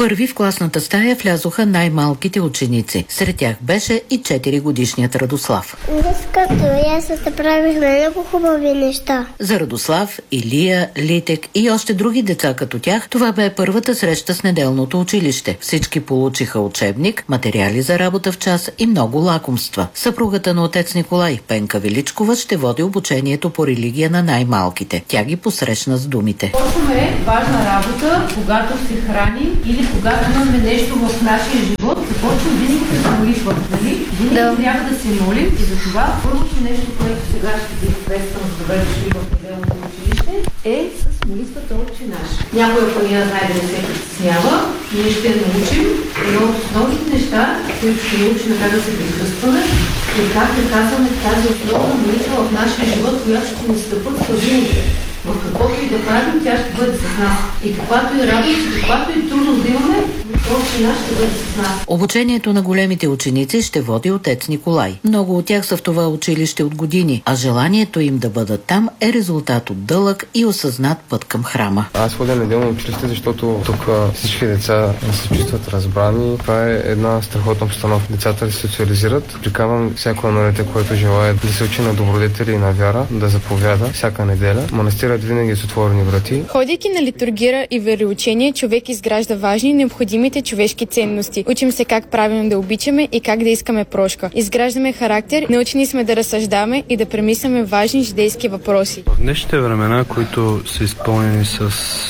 Първи в класната стая влязоха най-малките ученици. Сред тях беше и 4-годишният Радослав. Като се правихме много хубави неща. За Радослав, Илия, Литек и още други деца като тях, това бе първата среща с неделното училище. Всички получиха учебник, материали за работа в час и много лакомства. Съпругата на отец Николай, Пенка Величкова, ще води обучението по религия на най-малките. Тя ги посрещна с думите. Почваме важна работа, когато се храним или когато имаме нещо в нашия живот, започваме винаги с молитва. Нали? Винаги трябва да се молим и за това първото нещо, което сега ще ви приветствам с добре дошли в неделното училище, е с молитвата Отче наш. Някой, ако не я знае да не се притеснява, ние ще я научим едно от основните неща, които ще научим как да се прекръстваме и как да казваме тази основна молитва в нашия живот, която ще ни съпътства винаги. В каквото и да правим, тя ще бъде с нас. И каквато и радост, каквато и трудност да имаме, Отче наш ще бъде с нас. Обучението на големите ученици ще води отец Николай. Много от тях са в това училище от години, а желанието им да бъдат там е резултат от дълъг и осъзнат път към храма. Аз ходя неделно училище, защото тук всички деца се чувстват разбрани. Това е една страхотна обстановка. Децата се социализират. Приканвам всяко едно дете, което желае да се учи на добродетели и на вяра, да заповяда всяка неделя. Манастирът винаги е с отворени врати. Ходейки на литургия и вероучение, човек изгражда важни и необходимите човешки ценности. Учим се как правилно да обичаме и как да искаме прошка. Изграждаме характер, научени сме да разсъждаваме и да премисляме важни житейски въпроси. В днешните времена, които са изпълнени с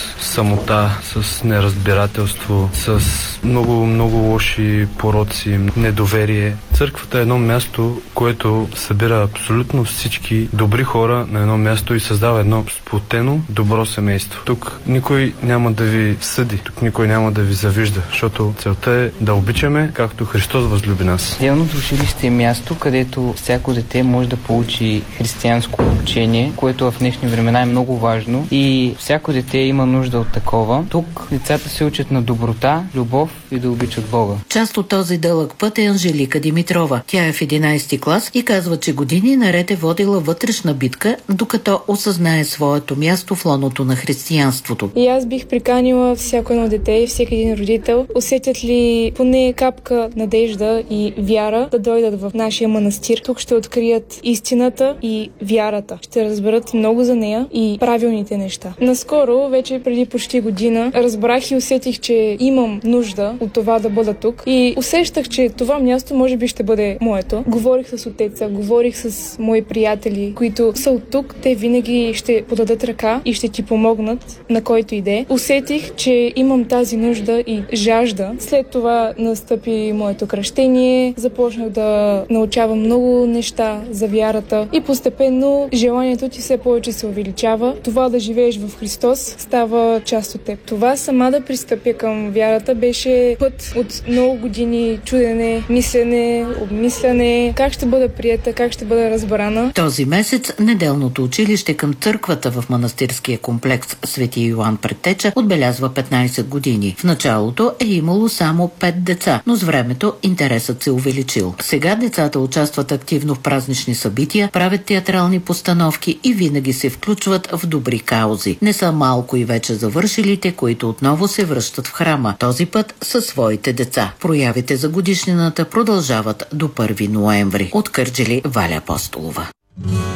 самота, с неразбирателство, с много лоши пороци, недоверие. Църквата е едно място, което събира абсолютно всички добри хора на едно място и създава едно сплотено, добро семейство. Тук никой няма да ви съди, тук никой няма да ви завижда, защото целта е да обичаме, както Христос възлюби нас. Неделното училище е място, където всяко дете може да получи християнско обучение, което в днешни времена е много важно и всяко дете има нужда от такова. Тук децата се учат на доброта, любов и да обичат Бога. Част от този дълъг път е Анжелика Димитрова. Тя е в 11 клас и казва, че години наред е водила вътрешна битка, докато осъзнае своето място в лоното на християнството. И аз бих приканила всяко едно дете и всеки един родител, усетят ли поне капка надежда и вяра, да дойдат в нашия манастир. Тук ще открият истината и вярата. Ще разберат много за нея и правилните неща. Наскоро, вече преди почти година, разбрах и усетих, че имам нужда от това да бъда тук и усещах, че това място може би ще бъде моето. Говорих с отеца, говорих с мои приятели, които са от тук. Те винаги ще подадат ръка и ще ти помогнат на който иде. Усетих, че имам тази нужда и жажда. След това настъпи моето кръщение, започнах да научавам много неща за вярата и постепенно желанието ти все повече се увеличава. Това да живееш в Христос става част от теб. Това сама да пристъпя към вярата беше път от много години чудене, мислене, обмисляне, как ще бъда приета, как ще бъда разбрана. Този месец неделното училище към църквата в манастирския комплекс Свети Йоан Предтеча отбелязва 15 години. В началото е имало само 5 деца, но с времето интересът се увеличил. Сега децата участват активно в празнични събития, правят театрални постановки и винаги се включват в добри каузи. Не са малко и вече завършилите, които отново се връщат в храма. Този път със своите деца. Проявите за годишнината продължават до 1 ноември. От Кърджали, Валя Апостолова.